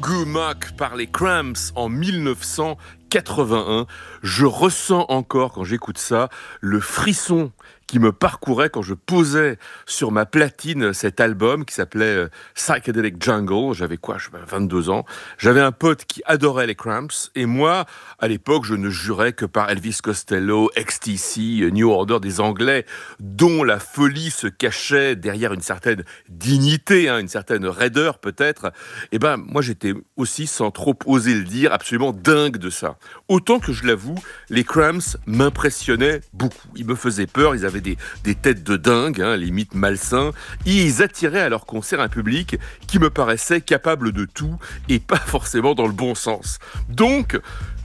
Goo Muck par les Cramps en 1981. Je ressens encore, quand j'écoute ça, le frisson qui me parcourait quand je posais sur ma platine cet album qui s'appelait Psychedelic Jungle. J'avais 22 ans. J'avais un pote qui adorait les Cramps et moi, à l'époque, je ne jurais que par Elvis Costello, XTC, New Order des Anglais, dont la folie se cachait derrière une certaine dignité, une certaine raideur peut-être. Et moi j'étais aussi, sans trop oser le dire, absolument dingue de ça. Autant que je l'avoue, les Cramps m'impressionnaient beaucoup. Ils me faisaient peur, ils avaient des têtes de dingue, limite malsains, et ils attiraient à leur concert un public qui me paraissait capable de tout et pas forcément dans le bon sens. Donc,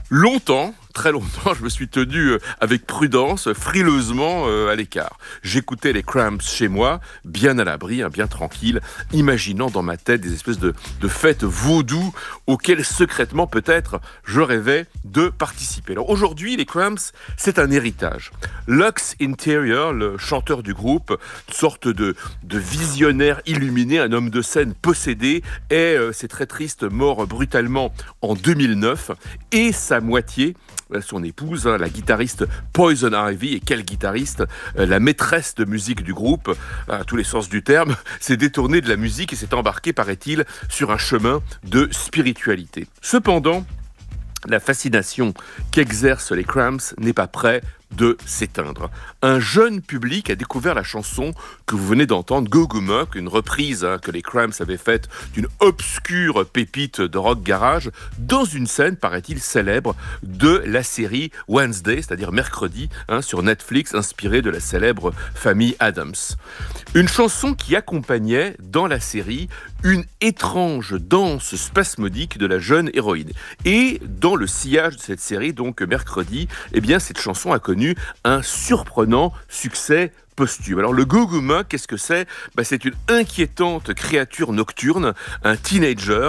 très longtemps, je me suis tenu avec prudence, frileusement à l'écart. J'écoutais les Cramps chez moi, bien à l'abri, bien tranquille, imaginant dans ma tête des espèces de fêtes vaudou auxquelles secrètement peut-être je rêvais de participer. Alors aujourd'hui, les Cramps, c'est un héritage. Lux Interior, le chanteur du groupe, une sorte de visionnaire illuminé, un homme de scène possédé, c'est très triste, mort brutalement en 2009, et sa moitié, son épouse, la guitariste Poison Ivy, et quelle guitariste, la maîtresse de musique du groupe, à tous les sens du terme, s'est détournée de la musique et s'est embarquée, paraît-il, sur un chemin de spiritualité. Cependant, la fascination qu'exercent les Cramps n'est pas près de s'éteindre. Un jeune public a découvert la chanson que vous venez d'entendre, Goo Goo Muck, une reprise que les Cramps avaient faite d'une obscure pépite de rock garage, dans une scène, paraît-il, célèbre de la série Wednesday, c'est-à-dire mercredi, sur Netflix, inspirée de la célèbre famille Addams. Une chanson qui accompagnait, dans la série, une étrange danse spasmodique de la jeune héroïne. Et dans le sillage de cette série, donc mercredi, cette chanson a connu un surprenant succès posthume. Alors le Goo Goo Muck, qu'est-ce que c'est ? C'est une inquiétante créature nocturne, un teenager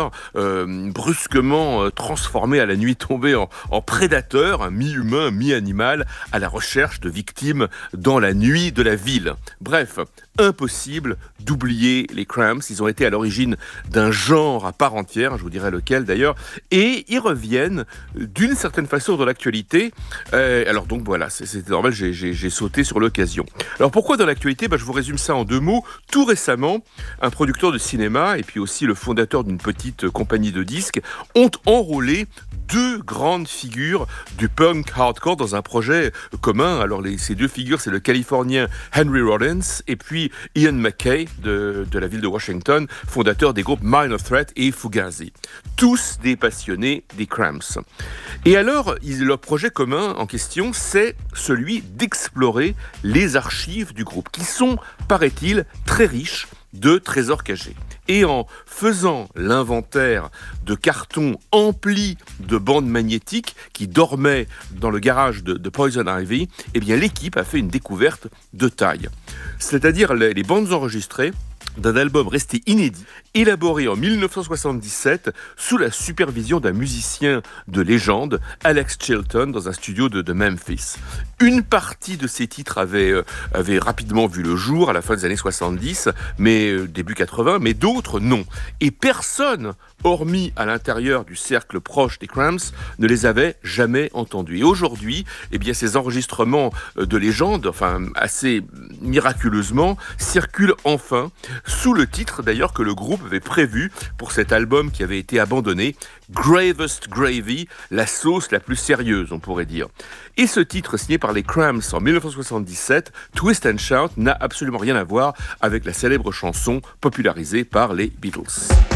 brusquement transformé à la nuit tombée en prédateur, un mi-humain, mi-animal, à la recherche de victimes dans la nuit de la ville. Bref, impossible d'oublier les Cramps. Ils ont été à l'origine d'un genre à part entière, je vous dirai lequel d'ailleurs, et ils reviennent d'une certaine façon dans l'actualité. Alors donc voilà, c'était normal, j'ai sauté sur l'occasion. Alors pourquoi dans l'actualité ? Je vous résume ça en 2 mots. Tout récemment, un producteur de cinéma et puis aussi le fondateur d'une petite compagnie de disques ont enrôlé 2 grandes figures du punk hardcore dans un projet commun. Alors ces 2 figures, c'est le Californien Henry Rollins et puis Ian MacKaye de la ville de Washington, fondateur des groupes Minor Threat et Fugazi. Tous des passionnés des Cramps. Et alors, leur projet commun en question, c'est celui d'explorer les archives du groupe, qui sont, paraît-il, très riches de trésors cachés. Et en faisant l'inventaire de cartons emplis de bandes magnétiques qui dormaient dans le garage de Poison Ivy, l'équipe a fait une découverte de taille. C'est-à-dire les bandes enregistrées d'un album resté inédit, élaboré en 1977 sous la supervision d'un musicien de légende, Alex Chilton, dans un studio de Memphis. Une partie de ces titres avait rapidement vu le jour à la fin des années 70, mais début 80, mais d'autres non. Et personne, hormis à l'intérieur du cercle proche des Cramps, ne les avait jamais entendus. Et aujourd'hui, ces enregistrements de légende, assez miraculeusement, circulent enfin, sous le titre d'ailleurs que le groupe avait prévu pour cet album qui avait été abandonné, Gravest Gravy, la sauce la plus sérieuse, on pourrait dire. Et ce titre, signé par les Cramps en 1977, Twist and Shout, n'a absolument rien à voir avec la célèbre chanson popularisée par les Beatles.